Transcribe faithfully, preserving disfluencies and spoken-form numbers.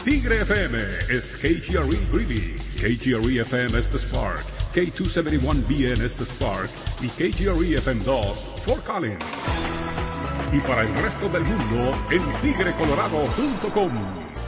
Tigre F M is K G R E Greeley, K G R E F M Estes Park, K two seventy-one B N Estes Park y K G R E F M dos Fort Collins. Y para el resto del mundo en tigre colorado punto com.